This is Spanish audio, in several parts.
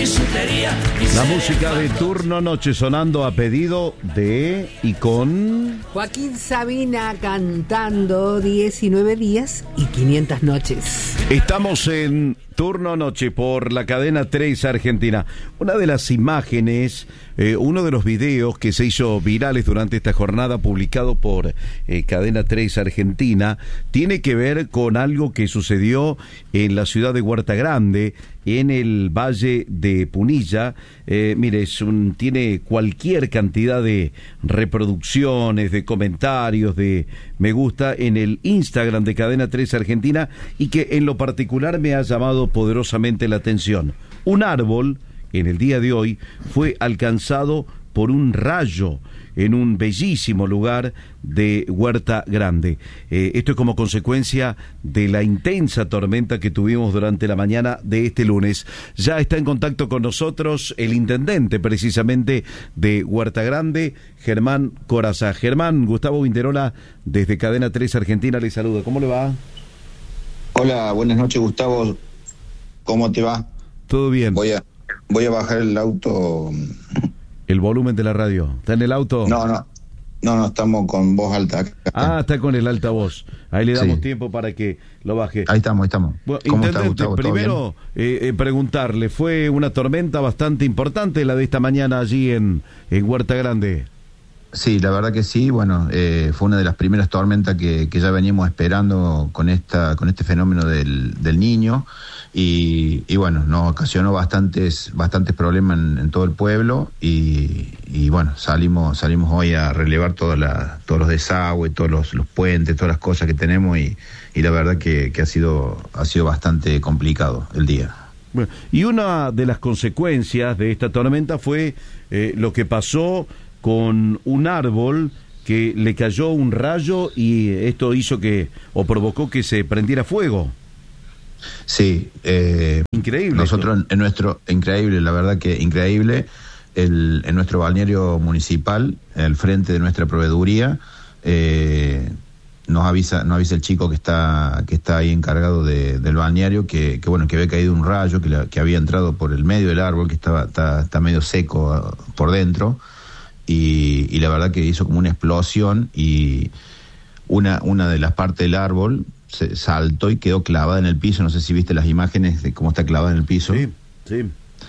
La música de Turno Noche sonando a pedido de y con Joaquín Sabina cantando 19 días y 500 noches. Estamos en Turno Noche por la cadena 3 Argentina. Una de las imágenes, uno de los videos que se hizo virales durante esta jornada, publicado por cadena 3 Argentina, tiene que ver con algo que sucedió en la ciudad de Huerta Grande, en el Valle de Punilla. Mire, tiene cualquier cantidad de reproducciones, de comentarios, de me gusta en el Instagram de cadena 3 Argentina, y que en lo particular me ha llamado poderosamente la atención. Un árbol, en el día de hoy, fue alcanzado por un rayo en un bellísimo lugar de Huerta Grande. Esto es como consecuencia de la intensa tormenta que tuvimos durante la mañana de este lunes. Ya está en contacto con nosotros el intendente, precisamente, de Huerta Grande, Germán Corazza. Germán, Gustavo Vinderola, desde Cadena 3 Argentina, le saluda. ¿Cómo le va? Hola, buenas noches, Gustavo. ¿Cómo te va? Todo bien. Voy a bajar el auto. El volumen de la radio. ¿Está en el auto? No, estamos con voz alta acá. Ah, está con el altavoz. Ahí le damos tiempo para que lo baje. Ahí estamos. Bueno, ¿Cómo intendente, está, Gustavo? primero preguntarle, fue una tormenta bastante importante la de esta mañana allí en Huerta Grande. Sí, la verdad que sí. Bueno, fue una de las primeras tormentas que ya veníamos esperando con este fenómeno del Niño, y bueno, nos ocasionó bastantes problemas en todo el pueblo, y bueno, salimos hoy a relevar todos los desagües, todos los puentes, todas las cosas que tenemos, y la verdad que ha sido bastante complicado el día. Bueno, y una de las consecuencias de esta tormenta fue lo que pasó con un árbol que le cayó un rayo, y esto hizo provocó que se prendiera fuego. Sí, increíble. Nosotros increíble, la verdad que increíble, en nuestro balneario municipal, al frente de nuestra proveeduría, nos avisa el chico que está ahí encargado del balneario que había caído un rayo que había entrado por el medio del árbol, que está medio seco por dentro, y la verdad que hizo como una explosión, y una de las partes del árbol se saltó y quedó clavada en el piso. No sé si viste las imágenes de cómo está clavada en el piso. Sí.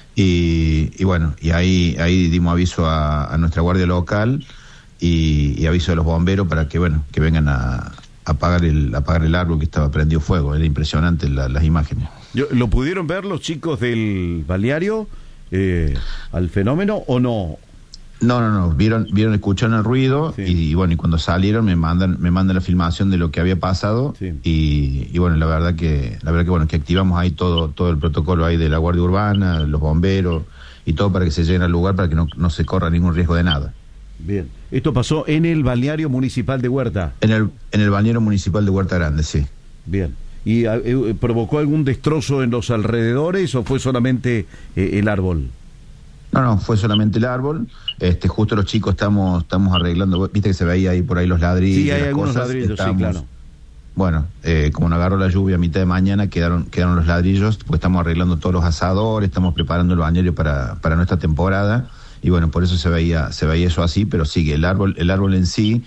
Y bueno, y ahí dimos aviso a nuestra guardia local y aviso a los bomberos para que vengan a apagar el árbol que estaba prendido fuego. Era impresionante las imágenes. ¿Lo pudieron ver los chicos del balneario al fenómeno o no? No, vieron, escucharon el ruido, sí. y cuando salieron me mandan la filmación de lo que había pasado, sí. y bueno, la verdad que activamos ahí todo el protocolo ahí de la Guardia Urbana, los bomberos y todo para que se lleguen al lugar, para que no se corra ningún riesgo de nada. Bien. Esto pasó en el balneario municipal de Huerta. En el balneario municipal de Huerta Grande, sí. Bien. ¿Y provocó algún destrozo en los alrededores o fue solamente el árbol? No, fue solamente el árbol. Justo los chicos estamos arreglando, viste que se veía ahí por ahí los ladrillos. Sí, hay algunos ladrillos, sí, claro. Bueno, como nos agarró la lluvia a mitad de mañana, quedaron los ladrillos, pues estamos arreglando todos los asadores, estamos preparando el bañario para nuestra temporada, y bueno, por eso se veía eso así, pero sí, el árbol en sí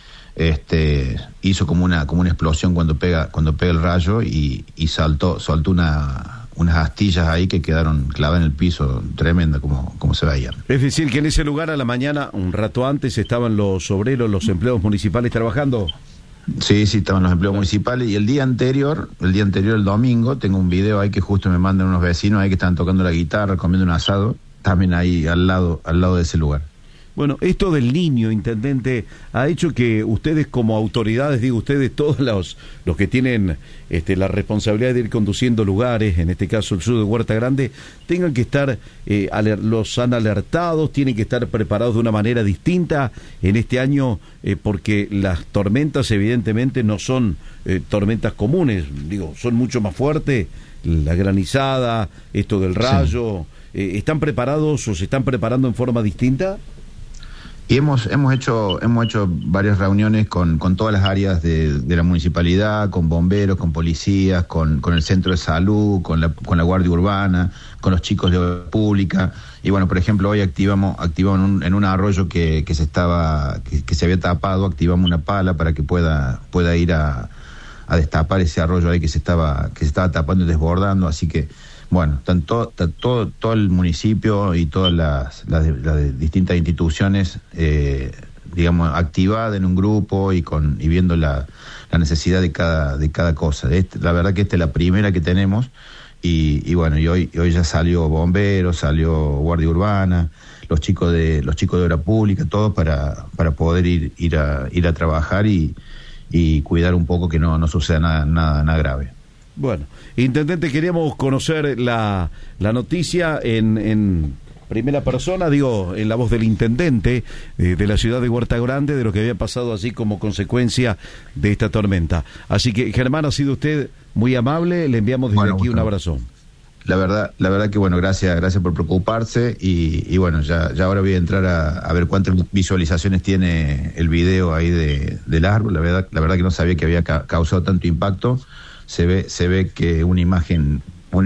hizo como una explosión cuando pega el rayo, y soltó unas astillas ahí que quedaron clavadas en el piso, tremenda como se veían. Es decir, que en ese lugar a la mañana, un rato antes, estaban los obreros, los empleados municipales trabajando. Sí, estaban los empleados municipales, y el día anterior, el domingo, tengo un video ahí que justo me mandan unos vecinos ahí que estaban tocando la guitarra, comiendo un asado, también ahí al lado de ese lugar. Bueno, esto del Niño, intendente, ha hecho que ustedes como autoridades, todos los que tienen la responsabilidad de ir conduciendo lugares, en este caso el sur de Huerta Grande, tengan que estar, los han alertados, tienen que estar preparados de una manera distinta en este año, porque las tormentas evidentemente no son tormentas comunes, son mucho más fuertes, la granizada, esto del rayo. Sí. ¿Están preparados o se están preparando en forma distinta? Y hemos hecho varias reuniones con todas las áreas de la municipalidad, con bomberos, con policías, con el centro de salud, con la Guardia Urbana, con los chicos de obra pública. Y bueno, por ejemplo, hoy activamos en un arroyo que se había tapado, activamos una pala para que pueda ir a destapar ese arroyo ahí que se estaba tapando y desbordando. Así que bueno, todo el municipio y todas las distintas instituciones, digamos, activadas en un grupo y viendo la necesidad de cada cosa. La verdad que esta es la primera que tenemos y bueno, y hoy ya salió bomberos, salió Guardia Urbana, los chicos de obra pública, todo para poder ir a trabajar y cuidar un poco que no suceda nada grave. Bueno, intendente, queríamos conocer la noticia en primera persona, en la voz del intendente de la ciudad de Huerta Grande, de lo que había pasado así como consecuencia de esta tormenta. Así que, Germán, ha sido usted muy amable, le enviamos desde aquí un abrazo. La verdad que bueno, gracias por preocuparse y bueno, ya ahora voy a entrar a ver cuántas visualizaciones tiene el video ahí del árbol. La verdad que no sabía que había causado tanto impacto. Se ve que una imagen,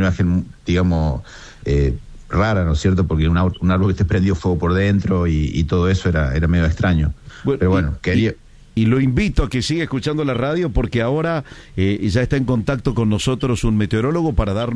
digamos, rara, ¿no es cierto? Porque un árbol que esté prendido fuego por dentro y todo eso era medio extraño. Pero bueno, quería... Y lo invito a que siga escuchando la radio porque ahora ya está en contacto con nosotros un meteorólogo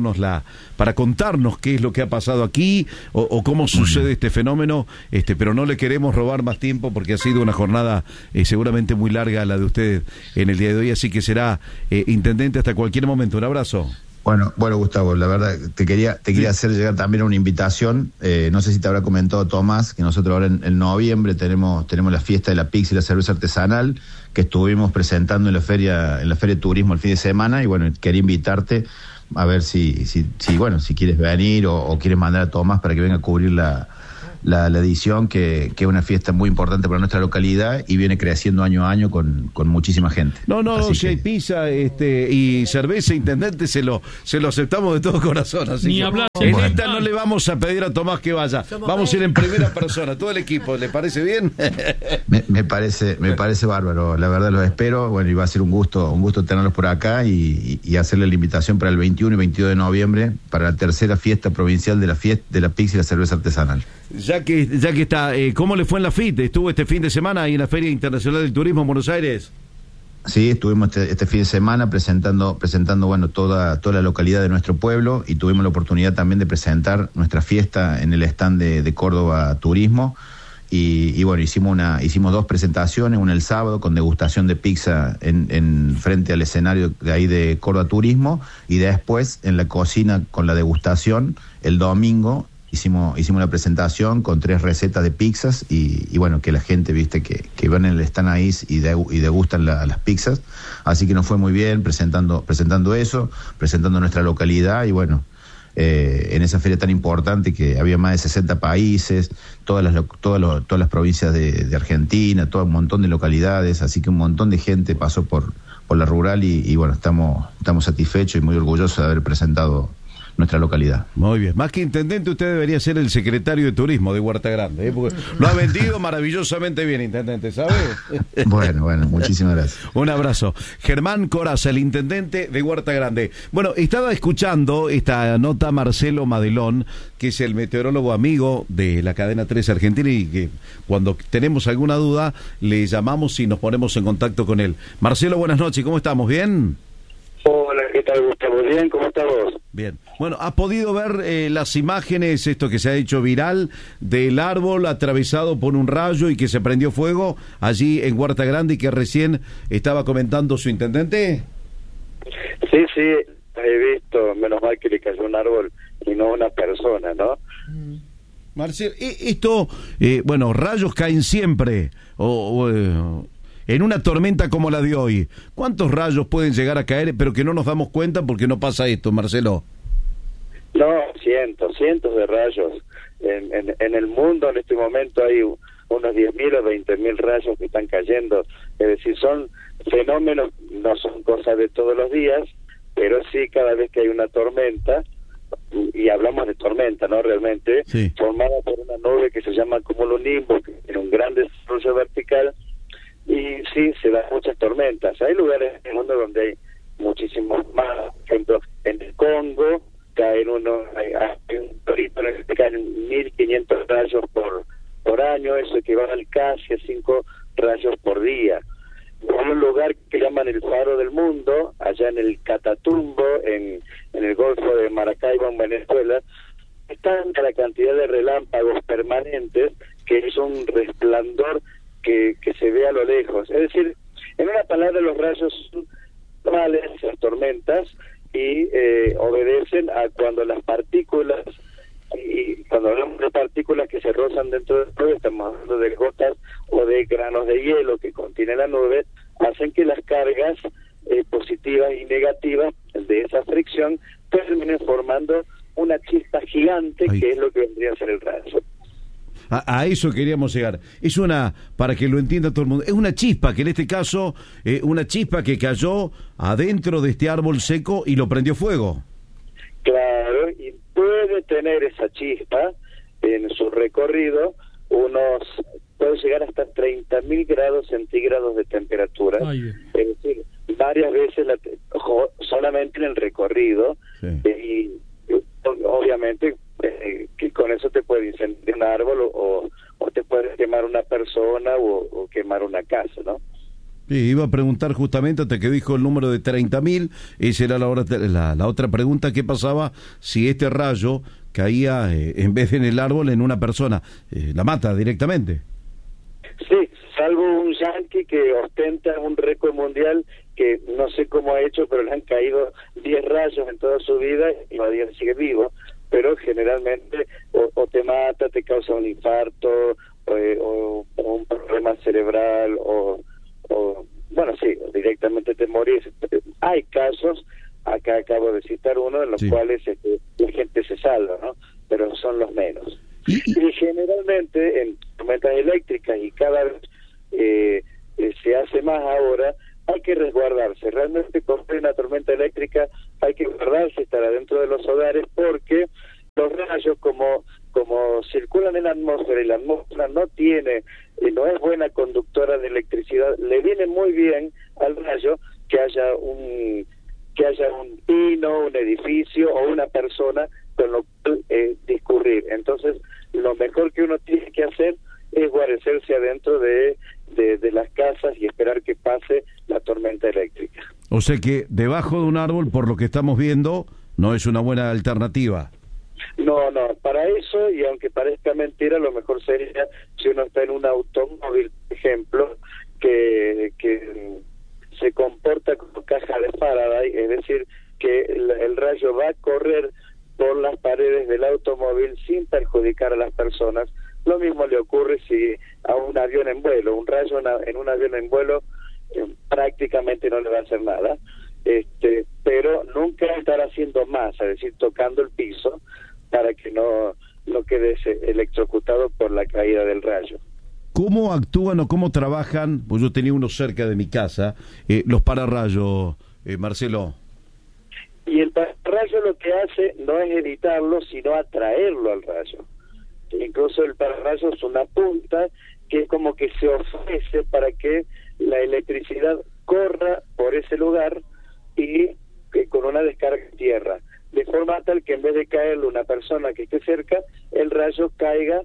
para contarnos qué es lo que ha pasado aquí o cómo sucede este fenómeno, pero no le queremos robar más tiempo porque ha sido una jornada seguramente muy larga la de usted en el día de hoy, así que será intendente hasta cualquier momento. Un abrazo. Bueno, Gustavo, la verdad te quería hacer llegar también una invitación. No sé si te habrá comentado Tomás que nosotros ahora en noviembre tenemos la fiesta de la pizza y la cerveza artesanal que estuvimos presentando en la feria de turismo el fin de semana y bueno, quería invitarte a ver si quieres venir o quieres mandar a Tomás para que venga a cubrir la edición, que es una fiesta muy importante para nuestra localidad y viene creciendo año a año con muchísima gente. Si hay pizza y cerveza, intendente, se lo aceptamos de todo corazón. Así Ni que hablar. En esta no le vamos a pedir a Tomás que vaya. Vamos a ir en primera persona, todo el equipo. ¿Le parece bien? Me parece bárbaro. La verdad los espero. Bueno, y va a ser un gusto tenerlos por acá y hacerle la invitación para el 21 y 22 de noviembre para la tercera fiesta provincial de la pizza y la cerveza artesanal. Ya que está, ¿cómo le fue en la FIT? ¿Estuvo este fin de semana ahí en la Feria Internacional del Turismo en Buenos Aires? Sí, estuvimos este fin de semana presentando bueno, toda la localidad de nuestro pueblo y tuvimos la oportunidad también de presentar nuestra fiesta en el stand de Córdoba Turismo y bueno, hicimos dos presentaciones, una el sábado con degustación de pizza en frente al escenario de ahí de Córdoba Turismo y después en la cocina con la degustación el domingo. Hicimos la presentación con 3 recetas de pizzas y bueno, que la gente, viste, que van en el stand ahí y degustan las pizzas. Así que nos fue muy bien presentando eso, presentando nuestra localidad y bueno, en esa feria tan importante que había más de 60 países, todas las provincias de Argentina, todo un montón de localidades, así que un montón de gente pasó por la rural y bueno, estamos satisfechos y muy orgullosos de haber presentado nuestra localidad. Muy bien. Más que intendente, usted debería ser el secretario de turismo de Huerta Grande, porque lo ha vendido maravillosamente bien, intendente, ¿sabe? Bueno, muchísimas gracias. Un abrazo. Germán Corazza, el intendente de Huerta Grande. Bueno, estaba escuchando esta nota Marcelo Madelón, que es el meteorólogo amigo de la cadena 3 Argentina y que cuando tenemos alguna duda le llamamos y nos ponemos en contacto con él. Marcelo, buenas noches, ¿cómo estamos? ¿Bien? Hola, ¿qué tal, Gustavo? ¿Bien? ¿Cómo estás vos? Bien. Bueno, ¿ha podido ver las imágenes, esto que se ha hecho viral, del árbol atravesado por un rayo y que se prendió fuego allí en Huerta Grande y que recién estaba comentando su intendente? Sí, he visto, menos mal que le cayó un árbol y no una persona, ¿no? Marcelo, esto, bueno, rayos caen siempre, en una tormenta como la de hoy, ¿cuántos rayos pueden llegar a caer, pero que no nos damos cuenta porque no pasa esto, Marcelo? No, cientos de rayos. En el mundo en este momento hay unos 10.000 o 20.000 rayos que están cayendo. Es decir, son fenómenos, no son cosas de todos los días, pero sí cada vez que hay una tormenta, y hablamos de tormenta, ¿no? Realmente, sí, formada por una nube que se llama cumulonimbus, que tiene un gran desarrollo vertical, y sí, se dan muchas tormentas. Hay lugares en el mundo donde hay muchísimos más. Por ejemplo, en el Congo caen hay un torito en el que caen 1.500 rayos por año, eso equivale casi a 5 rayos por día. Hay un lugar que llaman el Faro del Mundo, allá en el Catatumbo, en el Golfo de Maracaibo, en Venezuela, están la cantidad de relámpagos permanentes, que es un resplandor que se ve a lo lejos. Es decir, en una palabra, los rayos son normales, las tormentas, y obedecen a cuando las partículas, y cuando hablamos de partículas que se rozan dentro de la nube, estamos hablando de gotas o de granos de hielo que contiene la nube, hacen que las cargas positivas y negativas de esa fricción terminen formando una chispa gigante. Ay, que es lo que vendría a ser el rayo. A eso queríamos llegar. Es para que lo entienda todo el mundo, es una chispa, que en este caso, una chispa que cayó adentro de este árbol seco y lo prendió fuego. Claro, y puede tener esa chispa en su recorrido puede llegar hasta 30.000 grados centígrados de temperatura. Ay. Es decir, varias veces solamente en el recorrido. Sí. Y obviamente que con eso te puede incendiar un árbol o te puede quemar una persona o quemar una casa, ¿no? Sí, iba a preguntar justamente hasta que dijo el número de 30.000, esa era la otra pregunta, ¿qué pasaba si este rayo caía en vez de en el árbol en una persona? ¿La mata directamente? Sí, salvo un yanqui que ostenta un récord mundial que no sé cómo ha hecho, pero le han caído 10 rayos en toda su vida y todavía sigue vivo, pero generalmente o te mata, te causa un infarto o un problema cerebral o bueno, sí, directamente te morís. Hay casos, acá acabo de citar uno, en los cuales la gente se salva, ¿no? Pero son los menos. Y generalmente en tormentas eléctricas, y cada vez se hace más ahora, hay que resguardarse. Realmente cuando hay una tormenta eléctrica hay que guardarse, estar adentro de los hogares, porque los rayos como circulan en la atmósfera y la atmósfera no es buena conductora de electricidad, le viene muy bien al rayo que haya un pino, un edificio o una persona con lo cual discurrir. Entonces, lo mejor que uno tiene que hacer es guarecerse adentro de las casas y esperar que pase la tormenta eléctrica. O sea que debajo de un árbol, por lo que estamos viendo, no es una buena alternativa. No, para eso, y aunque parezca mentira, lo mejor sería si uno está en un automóvil, por ejemplo, que se comporta como caja de Faraday, es decir, que el rayo va a correr por las paredes del automóvil sin perjudicar a las personas. Lo mismo le ocurre si a un avión en vuelo, un rayo en un avión en vuelo prácticamente no le va a hacer nada, pero nunca estar haciendo masa, es decir, tocando el piso para que no quede electrocutado por la caída del rayo. ¿Cómo actúan o cómo trabajan? Pues yo tenía uno cerca de mi casa, los pararrayos, Marcelo. Y el pararrayo lo que hace no es evitarlo, sino atraerlo al rayo. Incluso el pararrayo es una punta que es como que se ofrece para que la electricidad corra por ese lugar y con una descarga en tierra, de forma tal que en vez de caerle una persona que esté cerca, el rayo caiga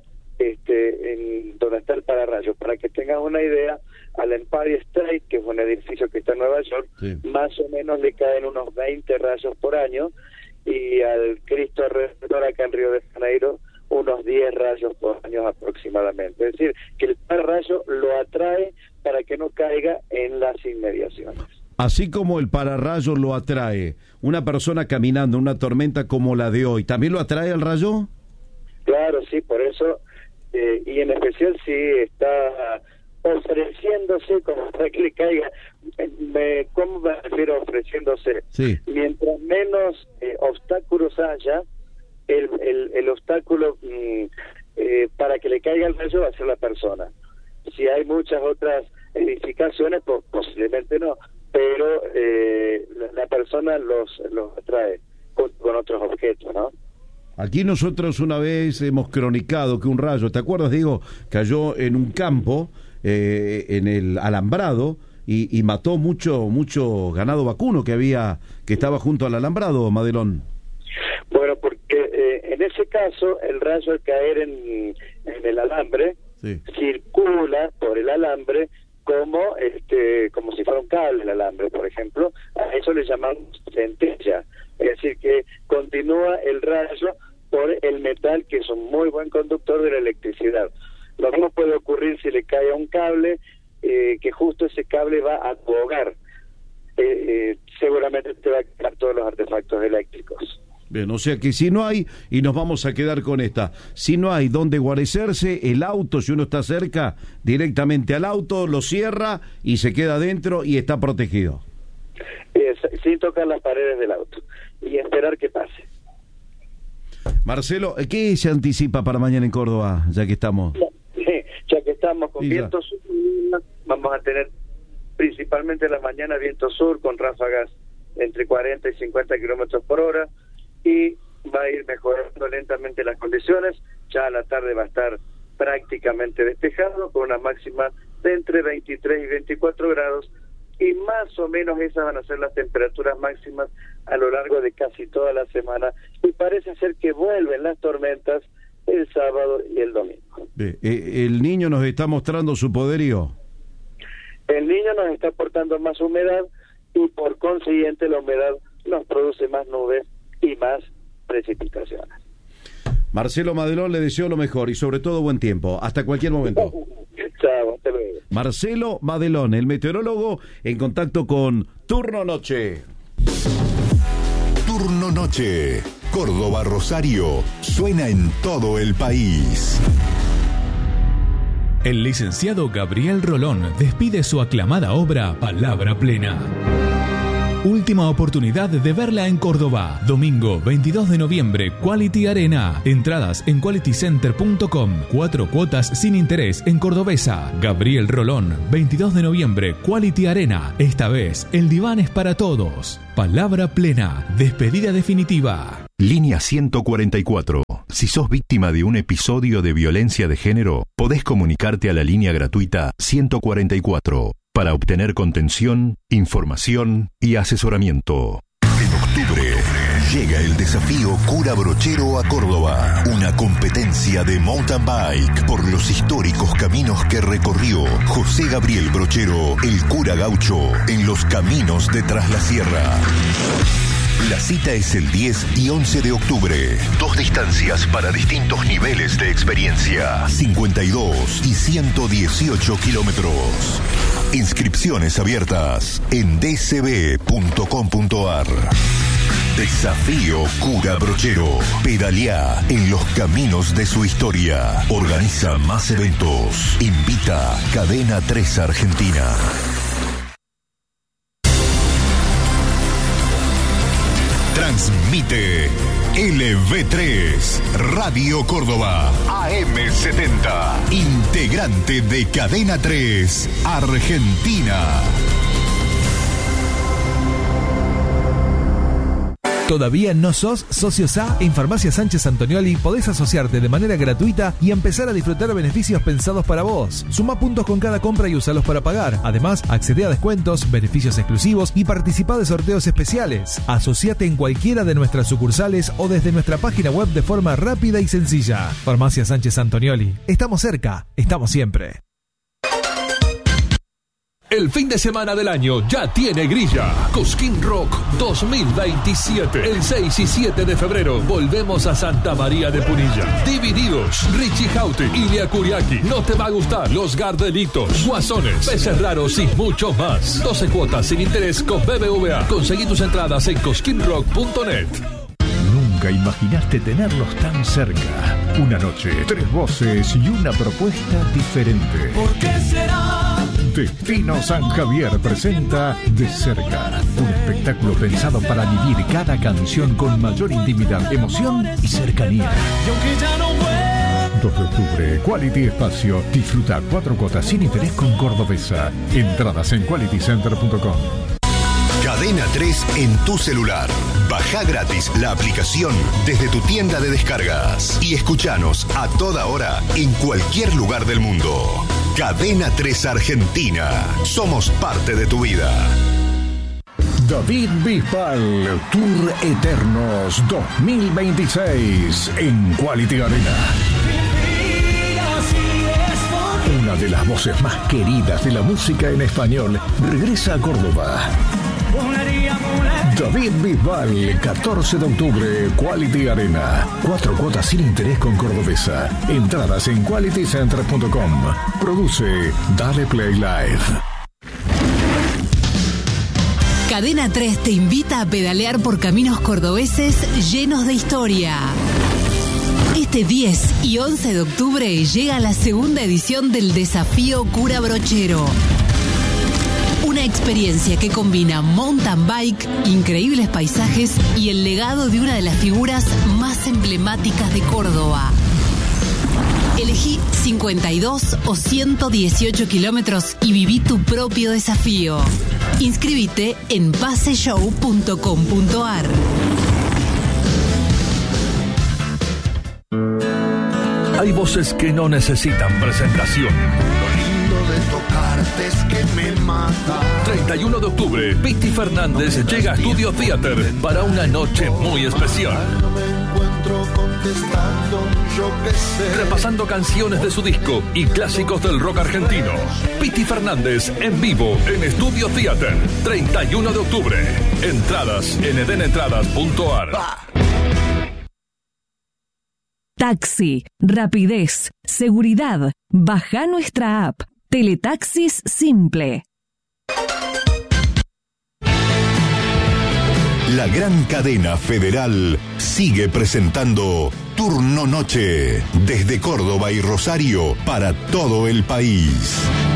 en donde está el pararrayo. Para que tengas una idea, al Empire State, que es un edificio que está en Nueva York, sí, más o menos le caen unos 20 rayos por año, y al Cristo Redentor acá en Río de Janeiro unos 10 rayos por año aproximadamente. Es decir, que el pararrayo lo atrae para que no caiga en las inmediaciones. Así como el pararrayo lo atrae una persona caminando en una tormenta como la de hoy, ¿también lo atrae el rayo? Claro, sí, por eso, y en especial si está ofreciéndose como para que le caiga. ¿Cómo me refiero ofreciéndose? Sí. Mientras menos obstáculos haya, el obstáculo para que le caiga el rayo va a ser la persona. Si hay muchas otras edificaciones, pues posiblemente no, pero la persona los atrae con otros objetos, ¿no? Aquí nosotros una vez hemos cronicado que un rayo, ¿te acuerdas, Diego? Cayó en un campo en el alambrado y mató mucho ganado vacuno que estaba junto al alambrado, Madelón. Bueno, porque en ese caso el rayo al caer en el alambre circula por el alambre como si fuera un cable el alambre, por ejemplo. A eso le llamamos centella, es decir, que continúa el rayo por el metal, que es un muy buen conductor de la electricidad. Lo mismo puede ocurrir si le cae a un cable, que justo ese cable va a tu hogar. Seguramente te va a quitar todos los artefactos eléctricos. Bien, o sea que si no hay, y nos vamos a quedar con esta, si no hay donde guarecerse, el auto, si uno está cerca, directamente al auto, lo cierra y se queda adentro y está protegido. Sin tocar las paredes del auto y esperar que pase. Marcelo, ¿qué se anticipa para mañana en Córdoba, ya que estamos? Ya que estamos con vientos sur, vamos a tener principalmente en la mañana viento sur con ráfagas entre 40 y 50 kilómetros por hora, y va a ir mejorando lentamente las condiciones. Ya a la tarde va a estar prácticamente despejado, con una máxima de entre 23 y 24 grados, y más o menos esas van a ser las temperaturas máximas a lo largo de casi toda la semana, y parece ser que vuelven las tormentas el sábado y el domingo. ¿El niño nos está mostrando su poderío? El niño nos está aportando más humedad, y por consiguiente la humedad nos produce más nubes y más precipitaciones. Marcelo Madelón, le deseo lo mejor y sobre todo buen tiempo. Hasta cualquier momento. Chao, hasta luego. Marcelo Madelón, el meteorólogo, en contacto con Turno Noche. Turno Noche. Córdoba, Rosario. Suena en todo el país. El licenciado Gabriel Rolón despide su aclamada obra Palabra Plena. Última oportunidad de verla en Córdoba. Domingo 22 de noviembre, Quality Arena. Entradas en qualitycenter.com. 4 cuotas sin interés en Cordobesa. Gabriel Rolón, 22 de noviembre, Quality Arena. Esta vez, el diván es para todos. Palabra Plena. Despedida definitiva. Línea 144. Si sos víctima de un episodio de violencia de género, podés comunicarte a la línea gratuita 144 para obtener contención, información y asesoramiento. En octubre llega el desafío Cura Brochero a Córdoba, una competencia de mountain bike por los históricos caminos que recorrió José Gabriel Brochero, el cura gaucho, en los caminos de Tras la Sierra. La cita es el 10 y 11 de octubre. 2 distancias para distintos niveles de experiencia. 52 y 118 kilómetros. Inscripciones abiertas en dcb.com.ar. Desafío Cura Brochero. Pedaleá en los caminos de su historia. Organiza más eventos. Invita Cadena 3 Argentina. Transmite LV3 Radio Córdoba AM70, integrante de Cadena 3 Argentina. ¿Todavía no sos socio SA? En Farmacia Sánchez Antonioli podés asociarte de manera gratuita y empezar a disfrutar beneficios pensados para vos. Suma puntos con cada compra y usalos para pagar. Además, accede a descuentos, beneficios exclusivos y participa de sorteos especiales. Asociate en cualquiera de nuestras sucursales o desde nuestra página web de forma rápida y sencilla. Farmacia Sánchez Antonioli. Estamos cerca, estamos siempre. El fin de semana del año ya tiene grilla. Cosquín Rock 2027. El 6 y 7 de febrero volvemos a Santa María de Punilla. Divididos, Richie Houghton, Ilia Kuriaki, No Te Va a Gustar, Los Gardelitos, Guasones, Peces Raros y mucho más. 12 cuotas sin interés con BBVA. Conseguí tus entradas en cosquinrock.net. Nunca imaginaste tenerlos tan cerca. Una noche, 3 voces y una propuesta diferente. ¿Por qué será? Destino San Javier presenta De Cerca, un espectáculo pensado para vivir cada canción con mayor intimidad, emoción y cercanía. Y aunque ya no vuelvo. 2 de octubre, Quality Espacio. Disfruta 4 cuotas sin interés con Cordobesa. Entradas en qualitycenter.com. Cadena 3 en tu celular. Baja gratis la aplicación desde tu tienda de descargas y escuchanos a toda hora en cualquier lugar del mundo. Cadena 3 Argentina. Somos parte de tu vida. David Bisbal, Tour Eternos 2026 en Quality Arena. Una de las voces más queridas de la música en español regresa a Córdoba. David Bisbal, 14 de octubre, Quality Arena. 4 cuotas sin interés con Cordobesa. Entradas en qualitycenter.com. Produce Dale Play Live. Cadena 3 te invita a pedalear por caminos cordobeses llenos de historia. Este 10 y 11 de octubre llega la segunda edición del Desafío Cura Brochero. Una experiencia que combina mountain bike, increíbles paisajes y el legado de una de las figuras más emblemáticas de Córdoba. Elegí 52 o 118 kilómetros y viví tu propio desafío. Inscríbete en paseshow.com.ar. Hay voces que no necesitan presentación. Lo lindo de tocarte es que me mata. 31 de octubre, Piti Fernández llega a Studio Theater para una noche muy especial. Repasando canciones de su disco y clásicos del rock argentino. Piti Fernández en vivo en Studio Theater, 31 de octubre. Entradas en edenentradas.ar. Taxi, rapidez, seguridad. Baja nuestra app. Teletaxis Simple. La gran cadena federal sigue presentando Turno Noche desde Córdoba y Rosario para todo el país.